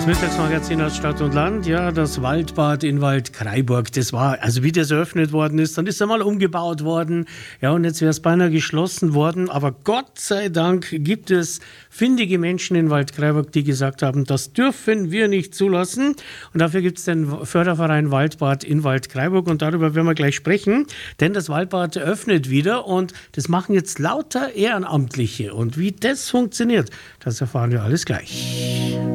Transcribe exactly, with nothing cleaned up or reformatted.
Das Mittagsmagazin aus Stadt und Land, ja, das Waldbad in Waldkraiburg, das war, also wie das eröffnet worden ist, dann ist er mal umgebaut worden, ja, und jetzt wäre es beinahe geschlossen worden, aber Gott sei Dank gibt es findige Menschen in Waldkraiburg, die gesagt haben, das dürfen wir nicht zulassen, und dafür gibt es den Förderverein Waldbad in Waldkraiburg, und darüber werden wir gleich sprechen, denn das Waldbad öffnet wieder, und das machen jetzt lauter Ehrenamtliche, und wie das funktioniert, das erfahren wir alles gleich.